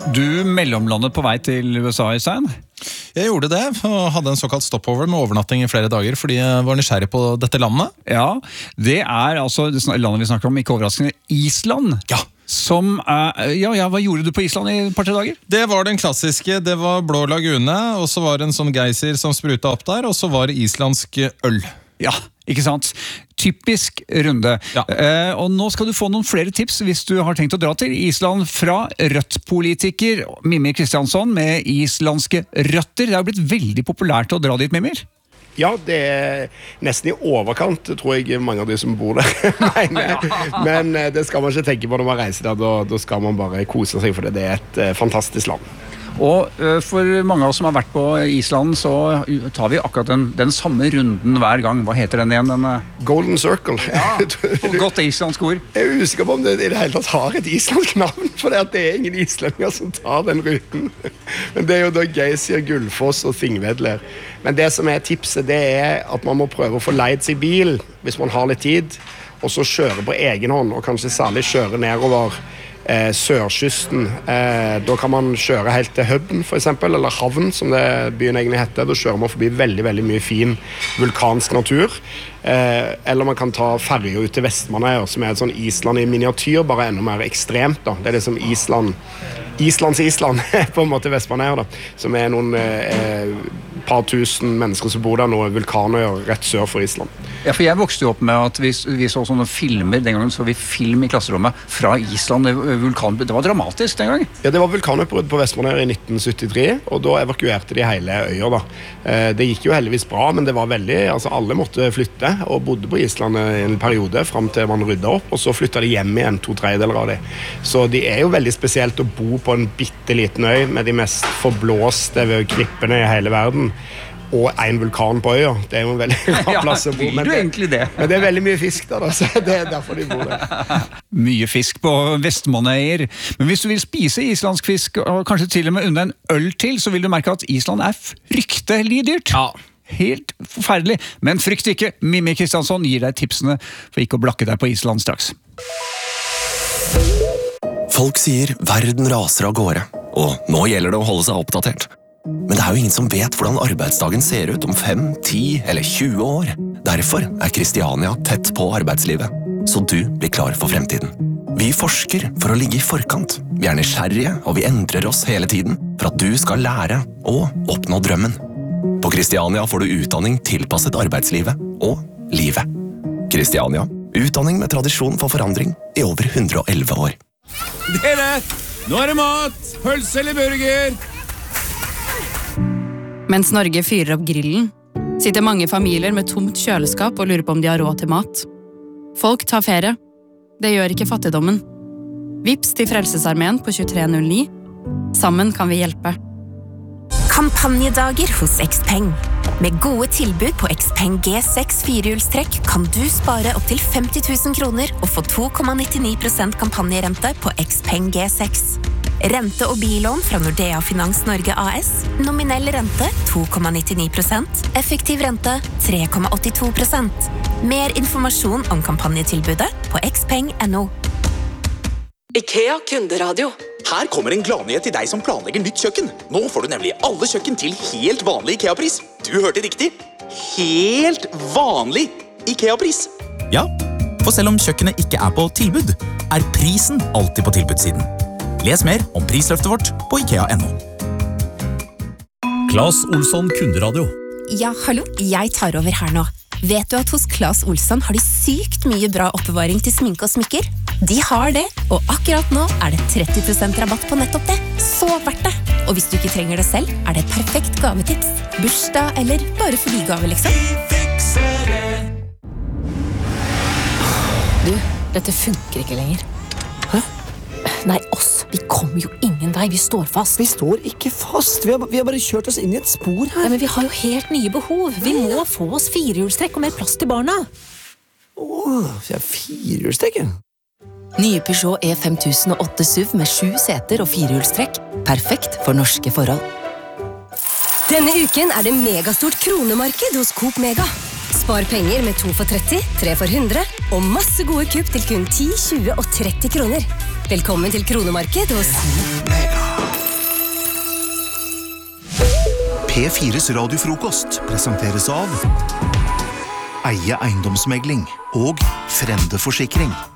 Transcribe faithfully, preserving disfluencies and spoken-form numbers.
Du mellomlandet på vei til U S A, Øystein? Jeg gjorde det, og hadde en såkalt stopover med overnatting i flere dager, fordi jeg var nysgjerrig på dette landet. Ja, det er altså det landet vi snakker om, ikke overraskende, Island. Ja. Som, uh, ja, ja, hva gjorde du på Island i et par tre dager? Det var den klassiske, det var blå lagune, og så var det en sånn geysir som spruta opp der, og så var det islandsk øl. Ja, ikke sant? Typisk runde. Ja. Eh, og nå skal du få noen flere tips hvis du har tenkt å dra til Island fra Rødt-politiker Mimir Kristjánsson med islandske røtter. Det har blitt veldig populært å dra dit, Mimir. Ja, det er nesten i overkant, tror jeg mange av de som bor der mener. Men det skal man ikke tenke på når man reiser der, da, da skal man bare kose seg, for det er et uh, fantastisk land. Og uh, for mange av oss som har vært på Island, så tar vi akkurat den, den samme runden hver gang. Hva heter den igjen? Den, uh... Golden Circle. Ja, godt islandsk ord. Jeg er usikker på om det i det hele tatt har et islandsk navn, for det, det er ingen islendinger som tar den ruten. Men det er jo da Geysir, Gullfoss og Þingvellir. Men det som er tipset, det er at man må prøve å få leid seg bil hvis man har litt tid, og så kjøre på egen hånd, og kanskje særlig kjøre nedover eh, sørkysten. Eh, da kan man kjøre helt til Høbn, for eksempel, eller Havn, som det byen egentlig heter. Da kjører man forbi veldig, veldig mye fin vulkansk natur. Eh, eller man kan ta ferger ut til Vestmannaøyer, som er et sånn Island i miniatyr, bare enda mer ekstremt. Da. Det er liksom Island, Islands Island, på en måte Vestmannaøyer, da, som er noen eh, par tusen mennesker som bor der, noen vulkanøyer rett sør for Island. Ja, for jeg vokste jo opp med at vi, vi så sånne filmer, den gangen så vi film i klasserommet fra Island, vulkan, det var dramatisk den gangen. Ja, det var vulkanutbrudd på Vestmannaøyer i nitten syttitre, og da evakuerte de hele øya da. Eh, det gikk jo heldigvis bra, men det var veldig, altså alle måtte flytte, og bodde på Island i en periode, frem til man ryddet opp, og så flyttet de hjem igjen, to tredjedeler av det. Så det er jo veldig spesielt å bo på en bitteliten øy, med de mest forblåste klippene i hele verden, og en vulkan på øya. Det er jo en veldig rar plass å bo. Men det, det? men det er veldig mye fisk der, da, så det er derfor de bor der. Mye fisk på Vestmannaøyer. Men hvis du vil spise islandsk fisk, og kanskje til og med unna en øl til, så vil du merke at Island er fryktelig dyrt. Ja. Helt forferdelig. Men frykt ikke, Mimir Kristjánsson gir deg tipsene for ikke å blakke deg på Island straks. Folk sier verden raser av gårde, og nå gjelder det å holde seg oppdatert. Men det er jo ingen som vet hvordan arbeidsdagen ser ut om fem, ti eller tjue år. Derfor er Kristiania tett på arbeidslivet, så du blir klar for fremtiden. Vi forsker for å ligge i forkant. Vi er nysgjerrige, og vi endrer oss hele tiden for at du skal lære og oppnå drømmen. På Kristiania får du utdanning tilpasset arbeidslivet og livet. Kristiania, utdanning med tradisjon for forandring i over hundre og elleve år. Dere, nå er det mat! Pølse eller burger! Mens Norge fyrer opp grillen, sitter mange familier med tomt kjøleskap og lurer på om de har råd til mat. Folk tar ferie. Det gjør ikke fattigdommen. Vips til Frelsesarmeen på tjuetre null ni. Sammen kan vi hjelpe. Kampanjedager hos Xpeng. Med gode tilbud på Xpeng G seks firehjulstrekk kan du spare opp til femti tusen kroner og få to komma nittini prosent kampanjerente på Xpeng G seks. Rente- og bilån fra Nordea Finans Norge A S. Nominell rente to komma nittini prosent. Effektiv rente tre komma åttito prosent. Mer informasjon om kampanjetilbudet på xpeng punktum no. IKEA kunderadio. Her kommer en gladnyhet til deg som planlegger nytt kjøkken. Nå får du nemlig alle kjøkken til helt vanlig IKEA-pris. Du hørte riktig. Helt vanlig IKEA-pris. Ja, for selv om kjøkkenet ikke er på tilbud, er prisen alltid på tilbudssiden. Les mer om prisløftet vårt på ikea punktum no. Claes Olsson kunderadio. Ja, hallo, jeg tar over her nå. Vet du at hos Claes Olsson har de sykt mye bra oppbevaring til sminke og smykker? De har det, og akkurat nå er det tretti prosent rabatt på nettopp det. Så verdt det! Og hvis du ikke trenger det selv, er det et perfekt gavetips. Bursdag eller bare for de gave, liksom. Du, dette funker ikke lenger. Hæ? Nei, oss. Vi kommer jo ingen vei. Vi står fast. Vi står ikke fast. Vi har, vi har bare kjørt oss inn i et spor her. Ja, men vi har jo helt nye behov. Vi må få oss firehjulstrekk og mer plass til barna. Åh, jeg er firehjulstrekk. Nye Peugeot E fem tusen og åtte S U V med sju seter og firehjulstrekk. Perfekt for norske forhold. Denne uken er det megastort kronemarked hos Coop Mega. Spar penger med to for tretti, tre for hundre, og masse gode kupp til kun ti, tjue og tretti kroner. Velkommen til kronemarked hos Mega. P fires radiofrokost presenteres av Eie eiendomsmegling og Frende Forsikring.